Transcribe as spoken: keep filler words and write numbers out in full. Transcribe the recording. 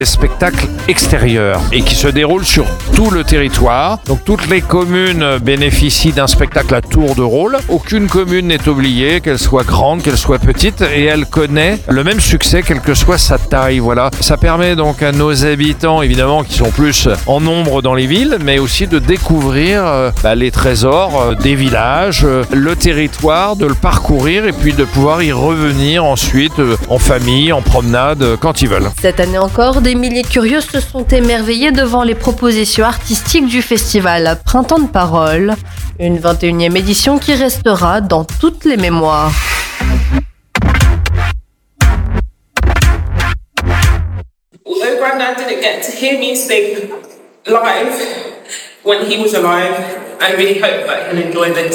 spectacles extérieurs et qui se déroulent sur tout le territoire. Donc toutes les communes bénéficient d'un spectacle à tour de rôle. Aucune commune n'est oubliée, qu'elle soit grande, qu'elle soit petite, et elle connaît le même succès quelle que soit sa taille. Voilà. Ça permet donc à nos habitants, évidemment, qui sont plus en nombre dans les villes, mais aussi de découvrir euh, bah, les trésors euh, des villages, euh, le territoire, de le parcourir et puis de pouvoir y revenir ensuite euh, en famille, en promenade, euh, quand ils veulent. Cette année encore, des milliers de curieux se sont émerveillés devant les propositions artistiques du festival Printemps de Parole, une vingt et unième édition qui restera dans toutes les mémoires. Although Grandad didn't get to hear me sing live when he was alive, I really hope that he'll enjoy this.